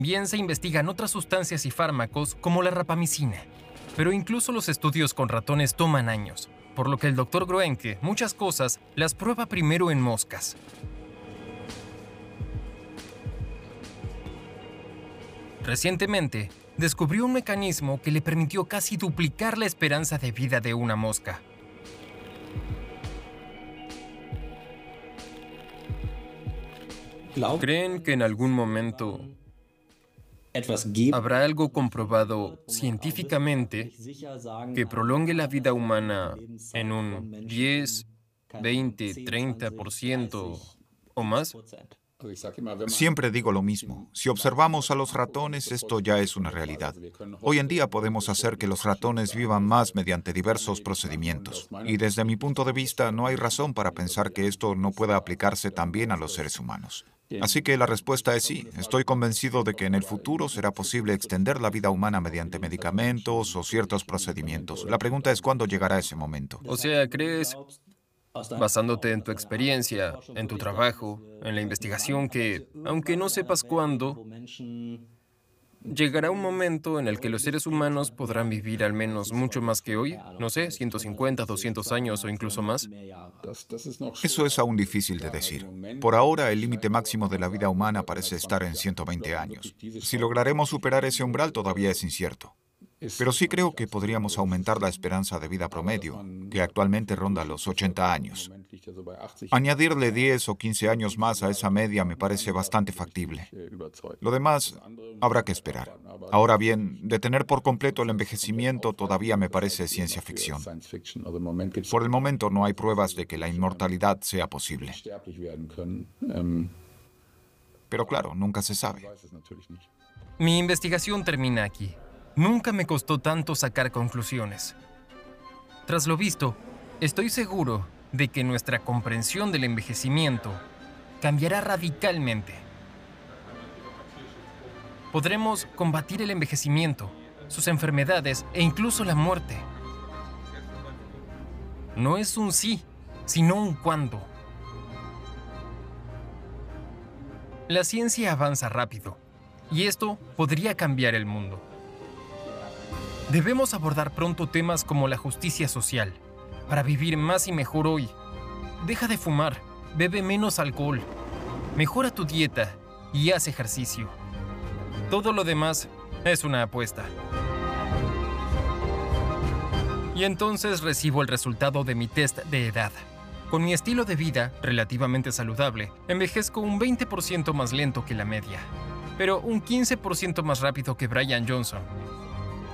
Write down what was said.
Bien se investigan otras sustancias y fármacos como la rapamicina, pero incluso los estudios con ratones toman años, por lo que el Dr. Groenke muchas cosas las prueba primero en moscas. Recientemente, descubrió un mecanismo que le permitió casi duplicar la esperanza de vida de una mosca. ¿Creen que en algún momento habrá algo comprobado científicamente que prolongue la vida humana en un 10, 20, 30% o más? Siempre digo lo mismo. Si observamos a los ratones, esto ya es una realidad. Hoy en día podemos hacer que los ratones vivan más mediante diversos procedimientos. Y desde mi punto de vista, no hay razón para pensar que esto no pueda aplicarse también a los seres humanos. Así que la respuesta es sí. Estoy convencido de que en el futuro será posible extender la vida humana mediante medicamentos o ciertos procedimientos. La pregunta es cuándo llegará ese momento. O sea, ¿crees, basándote en tu experiencia, en tu trabajo, en la investigación, que, aunque no sepas cuándo, llegará un momento en el que los seres humanos podrán vivir al menos mucho más que hoy? No sé, 150, 200 años o incluso más. Eso es aún difícil de decir. Por ahora, el límite máximo de la vida humana parece estar en 120 años. Si lograremos superar ese umbral todavía es incierto. Pero sí creo que podríamos aumentar la esperanza de vida promedio, que actualmente ronda los 80 años. Añadirle 10 o 15 años más a esa media me parece bastante factible. Lo demás habrá que esperar. Ahora bien, detener por completo el envejecimiento todavía me parece ciencia ficción. Por el momento no hay pruebas de que la inmortalidad sea posible. Pero claro, nunca se sabe. Mi investigación termina aquí. Nunca me costó tanto sacar conclusiones. Tras lo visto, estoy seguro de que nuestra comprensión del envejecimiento cambiará radicalmente. Podremos combatir el envejecimiento, sus enfermedades e incluso la muerte. No es un sí, sino un cuándo. La ciencia avanza rápido, y esto podría cambiar el mundo. Debemos abordar pronto temas como la justicia social, para vivir más y mejor hoy. Deja de fumar, bebe menos alcohol, mejora tu dieta y haz ejercicio. Todo lo demás es una apuesta. Y entonces recibo el resultado de mi test de edad. Con mi estilo de vida, relativamente saludable, envejezco un 20% más lento que la media, pero un 15% más rápido que Brian Johnson.